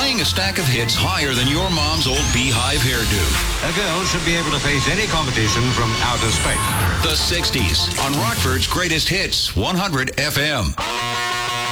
playing a stack of hits higher than your mom's old beehive hairdo. A girl should be able to face any competition from outer space. The 60s on Rockford's Greatest Hits, 100 FM.